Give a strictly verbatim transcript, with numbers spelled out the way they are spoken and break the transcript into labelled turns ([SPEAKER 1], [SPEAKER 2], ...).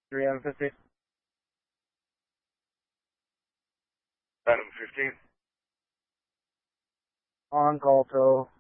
[SPEAKER 1] three M fifty.
[SPEAKER 2] Phantom fifteen.
[SPEAKER 1] On call tow.